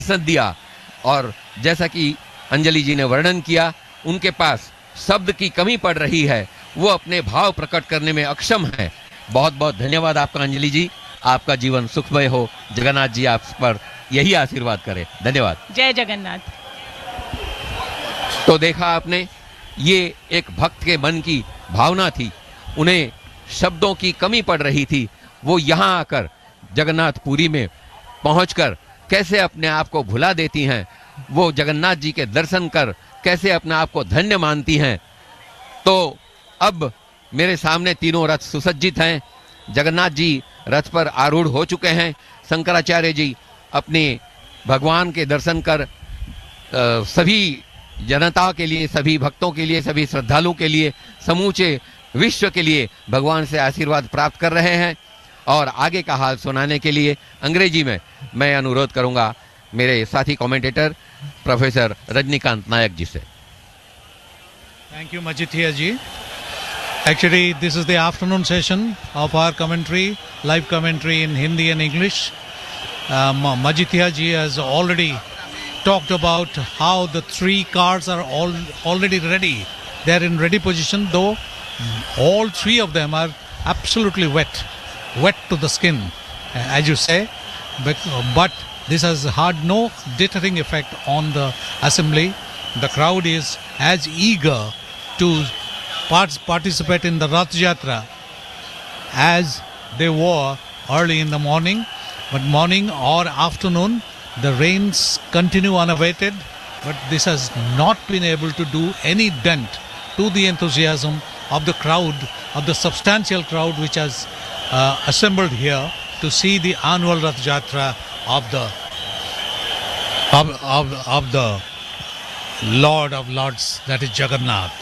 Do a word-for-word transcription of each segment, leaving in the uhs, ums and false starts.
दर्शन दिया। और जैसा कि अंजलि जी ने वर्णन किया, उनके पास शब्द की कमी पड़ रही है, वो अपने भाव प्रकट करने में अक्षम है। बहुत बहुत धन्यवाद आपका अंजलि जी, आपका जीवन सुखमय हो, जगन्नाथ जी आप पर यही आशीर्वाद करें। धन्यवाद। जय जगन्नाथ। तो देखा आपने, ये एक भक्त के मन की भावना थी, उन्हें शब्दों की कमी पड़ रही थी। वो यहाँ आकर जगन्नाथपुरी में पहुंचकर कैसे अपने आप को भुला देती हैं, वो जगन्नाथ जी के दर्शन कर कैसे अपने आप को धन्य मानती हैं। तो अब मेरे सामने तीनों रथ सुसज्जित हैं, जगन्नाथ जी रथ पर आरूढ़ हो चुके हैं। शंकराचार्य जी अपने भगवान के दर्शन कर आ, सभी जनता के लिए, सभी भक्तों के लिए, सभी श्रद्धालुओं के लिए, समूचे विश्व के लिए भगवान से आशीर्वाद प्राप्त कर रहे हैं। और आगे का हाल सुनाने के लिए अंग्रेजी में मैं अनुरोध करूंगा मेरे साथी कमेंटेटर प्रोफेसर रजनीकांत नायक जी से। Thank you, Majithia ji. Actually, this is the afternoon session of our commentary, live commentary in Hindi and English. Um, Majithia ji has already talked about how the three cars are all already ready. They are in ready position, though all three of them are absolutely wet, wet to the skin, as you say. But, but this has had no deterring effect on the assembly. The crowd is as eager to part- participate in the Rath Yatra as they were early in the morning. But morning or afternoon, the rains continue unabated, but this has not been able to do any dent to the enthusiasm of the crowd, of the substantial crowd which has uh, assembled here to see the annual Rath Yatra of the of, of, of the Lord of Lords, that is Jagannath.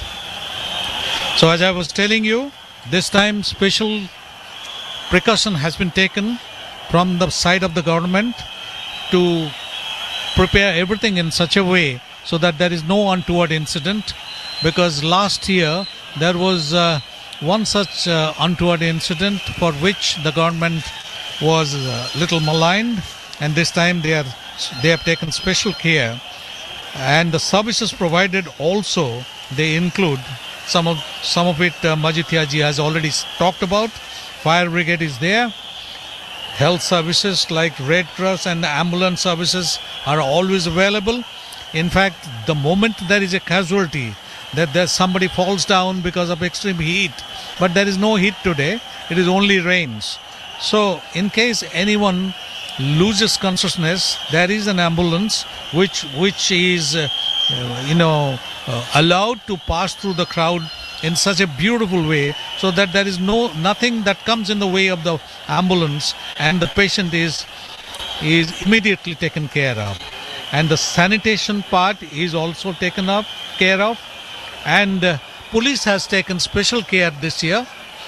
So as I was telling you, this time special precaution has been taken from the side of the government to prepare everything in such a way so that there is no untoward incident, because last year there was uh, one such uh, untoward incident for which the government was a little maligned, and this time they are they have taken special care. And the services provided also, they include some of some of it uh, Majithia ji has already talked about. Fire brigade is there. Health services like Red Cross and ambulance services are always available. In fact, the moment there is a casualty, that there somebody falls down because of extreme heat, but there is no heat today, it is only rains. So in case anyone loses consciousness, there is an ambulance which which is uh, you know uh, allowed to pass through the crowd in such a beautiful way, so that there is no nothing that comes in the way of the ambulance, and the patient is is immediately taken care of. And the sanitation part is also taken up care of, and uh, police has taken special care this year.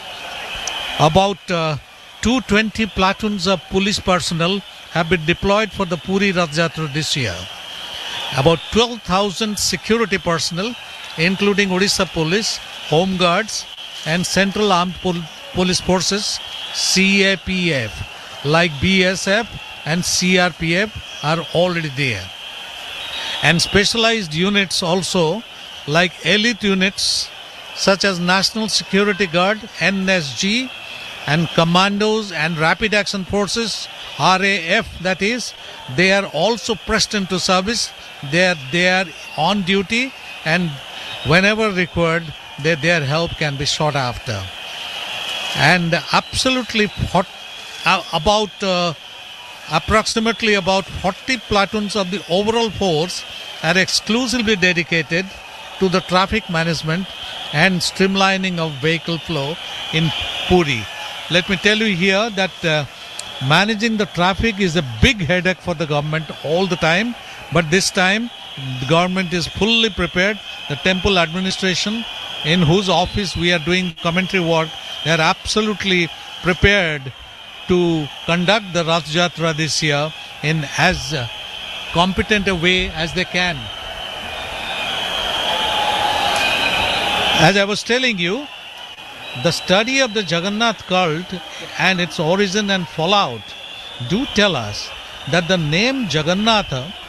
About uh, two hundred twenty platoons of police personnel have been deployed for the Puri Rath Yatra this year. About twelve thousand security personnel, including Odisha Police, Home Guards, and Central Armed Pol- Police Forces, C A P F, like B S F and C R P F, are already there. And specialized units also, like elite units such as National Security Guard, N S G, and Commandos and Rapid Action Forces, R A F, that is, they are also pressed into service. They are, they are on duty, and whenever required, they, their help can be sought after. And absolutely hot, uh, about uh, approximately about forty platoons of the overall force are exclusively dedicated to the traffic management and streamlining of vehicle flow in Puri. Let me tell you here that uh, managing the traffic is a big headache for the government all the time, but this time the government is fully prepared. The temple administration, in whose office we are doing commentary work, they are absolutely prepared to conduct the Rath Yatra this year in as uh, competent a way as they can. As I was telling you, the study of the Jagannath cult and its origin and fallout do tell us that the name Jagannatha